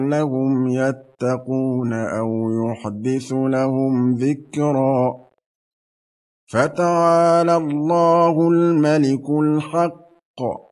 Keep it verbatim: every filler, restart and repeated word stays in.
لعلهم يتقون أو يحدث لهم ذكرا فتعالى الله الملك الحق